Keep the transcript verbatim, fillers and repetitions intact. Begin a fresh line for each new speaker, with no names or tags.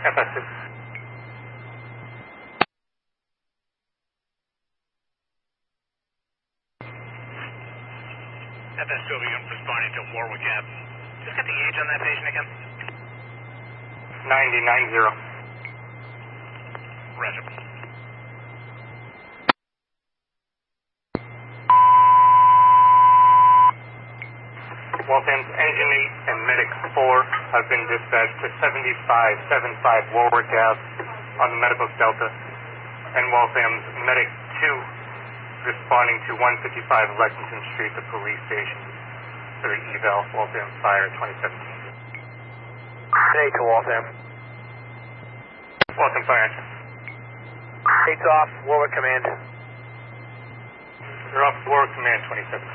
F S two.
F S two, you're responding to Warwick Ave. Just get the age on that patient again.
ninety, nine zero.
Roger.
Waltham's Engine eight and Medic four have been dispatched to seventy-five seventy-five Warwick Ave on the Medical Delta, and Waltham's Medic two responding to one fifty-five Lexington Street, the police station, for the eval, Waltham Fire twenty seventeen.
eight to Waltham.
Waltham Fire engine.
eight's off, Warwick Command.
They're off Warwick Command twenty seventeen.